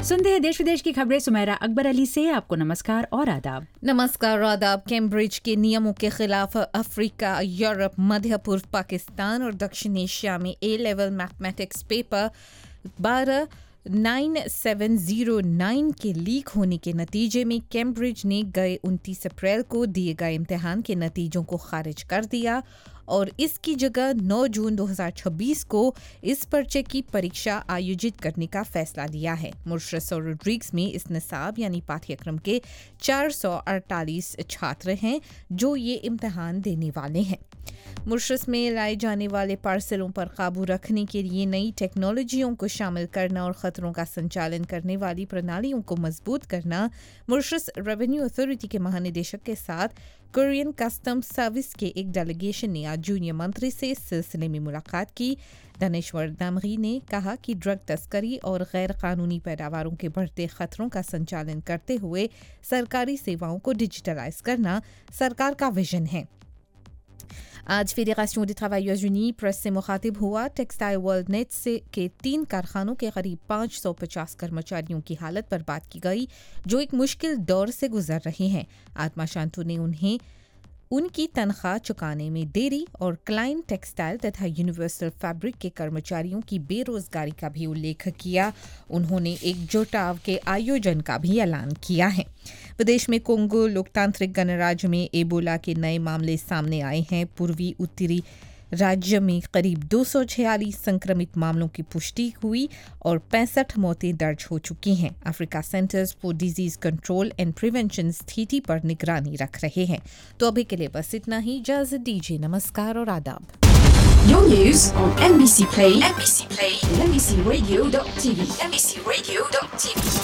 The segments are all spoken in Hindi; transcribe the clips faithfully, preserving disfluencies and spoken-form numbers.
सुनते हैं देश विदेश की खबरें सुमेरा अकबर अली से। आपको नमस्कार और आदाब। नमस्कार आदाब। कैम्ब्रिज के नियमों के खिलाफ अफ्रीका, यूरोप, मध्य पूर्व, पाकिस्तान और दक्षिण एशिया में ए लेवल मैथमेटिक्स पेपर बारह नाइन सेवन ज़ीरो नाइन के लीक होने के नतीजे में कैम्ब्रिज ने गए उनतीस अप्रैल को दिए गए इम्तिहान के नतीजों को खारिज कर दिया और इसकी जगह नौ जून दो हज़ार छब्बीस को इस पर्चे की परीक्षा आयोजित करने का फैसला लिया है। मुर्शस और रोड्रिग्स में इस निसाब यानी पाठ्यक्रम के चार सौ अड़तालीस छात्र हैं जो ये इम्तिहान देने वाले हैं। मुर्शस में लाए जाने वाले पार्सलों पर काबू रखने के लिए नई टेक्नोलॉजियों को शामिल करना और खतरों का संचालन करने वाली प्रणालियों को मजबूत करना मुर्शस रेवेन्यू अथॉरिटी के महानिदेशक के साथ कोरियन कस्टम्स सर्विस के एक डेलीगेशन ने आज जूनियर मंत्री से इस सिलसिले में मुलाकात की। दानेश्वर दामगी ने कहा कि ड्रग तस्करी और गैर कानूनी पैदावारों के बढ़ते खतरों का संचालन करते हुए सरकारी सेवाओं को डिजिटलाइज करना सरकार का विजन है। आज federation des travailleurs unis press से मुखातिब हुआ। टेक्सटाइल वर्ल्ड नेट से के तीन कारखानों के करीब पाँच सौ पचास कर्मचारियों की हालत पर बात की गई जो एक मुश्किल दौर से गुजर रहे हैं। आत्मा शांतु ने उन्हें उनकी तनख्वाह चुकाने में देरी और क्लाइन टेक्सटाइल तथा यूनिवर्सल फैब्रिक के कर्मचारियों की बेरोजगारी का भी उल्लेख किया। उन्होंने एक जुटाव के आयोजन का भी ऐलान किया है। विदेश में कोंगो लोकतांत्रिक गणराज्य में एबोला के नए मामले सामने आए हैं। पूर्वी उत्तरी राज्य में करीब दो सौ छियालीस संक्रमित मामलों की पुष्टि हुई और पैंसठ मौतें दर्ज हो चुकी हैं। Africa centres for disease control and prevention स्थिति पर निगरानी रख रहे हैं। तो अभी के लिए बस इतना ही। इजाजत दीजिए। नमस्कार और आदाब। Your news on M B C Play, M B C Play, M B C Radio dot T V, M B C Radio dot T V.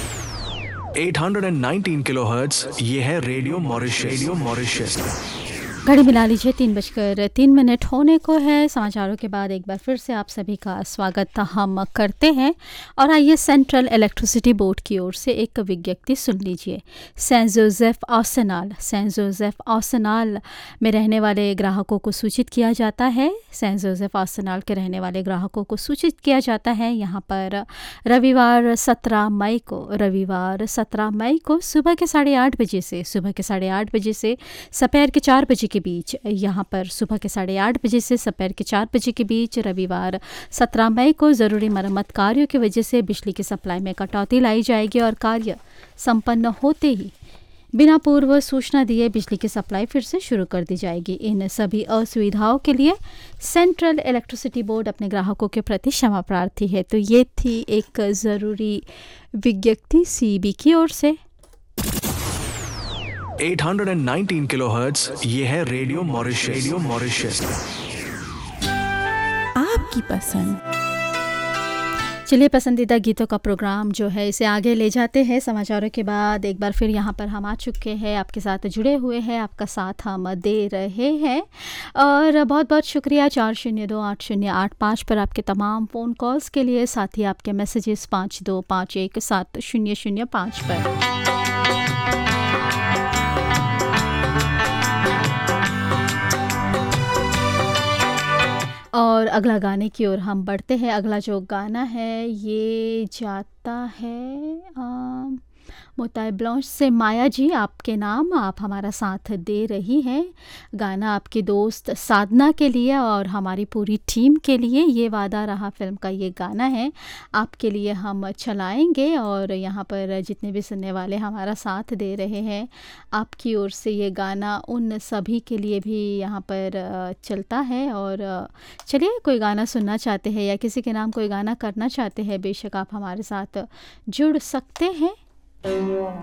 आठ सौ उन्नीस किलोहर्ट्ज, ये है रेडियो मॉरिशस। Radio Mauritius. घड़ी मिला लीजिए, तीन बजकर तीन मिनट होने को है। समाचारों के बाद एक बार फिर से आप सभी का स्वागत हम करते हैं और आइए सेंट्रल इलेक्ट्रिसिटी बोर्ड की ओर से एक विज्ञप्ति सुन लीजिए। Saint Joseph Arsenal Saint Joseph Arsenal में रहने वाले ग्राहकों को सूचित किया जाता है। सेंट जोसेफ आर्सेनल के रहने वाले ग्राहकों को सूचित किया जाता है यहाँ पर रविवार सत्रह मई को रविवार सत्रह मई को सुबह के साढ़े आठ बजे से सुबह के साढ़े आठ बजे से दोपहर के चार बजे के बीच यहाँ पर सुबह के साढ़े आठ बजे से दोपहर के चार बजे के बीच रविवार सत्रह मई को ज़रूरी मरम्मत कार्यों की वजह से बिजली की सप्लाई में कटौती लाई जाएगी और कार्य संपन्न होते ही बिना पूर्व सूचना दिए बिजली की सप्लाई फिर से शुरू कर दी जाएगी। इन सभी असुविधाओं के लिए सेंट्रल इलेक्ट्रिसिटी बोर्ड अपने ग्राहकों के प्रति क्षमा प्रार्थी है। तो ये थी एक ज़रूरी विज्ञप्ति सीबी की ओर से। आठ सौ उन्नीस किलोहर्ट्ज, ये है रेडियो मॉरिशस। Radio Mauritius. आपकी पसंद। चलिए पसंदीदा गीतों का प्रोग्राम जो है इसे आगे ले जाते हैं। समाचारों के बाद एक बार फिर यहाँ पर हम आ चुके हैं, आपके साथ जुड़े हुए हैं, आपका साथ हम दे रहे हैं और बहुत बहुत शुक्रिया। चार शून्य दो आठ शून्य आठ पाँच पर आपके तमाम फ़ोन कॉल्स के लिए, साथ ही आपके मैसेजेस पाँच दो पाँच एक सात शून्य शून्य पाँच पर। और अगला गाने की ओर हम बढ़ते हैं। अगला जो गाना है ये जाता है आ, मोताय ब्लांच से। माया जी आपके नाम, आप हमारा साथ दे रही हैं। गाना आपकी दोस्त साधना के लिए और हमारी पूरी टीम के लिए। ये वादा रहा फिल्म का ये गाना है, आपके लिए हम चलाएंगे और यहाँ पर जितने भी सुनने वाले हमारा साथ दे रहे हैं आपकी ओर से ये गाना उन सभी के लिए भी यहाँ पर चलता है। और चलिए कोई गाना सुनना चाहते हैं या किसी के नाम कोई गाना करना चाहते हैं, बेशक आप हमारे साथ जुड़ सकते हैं।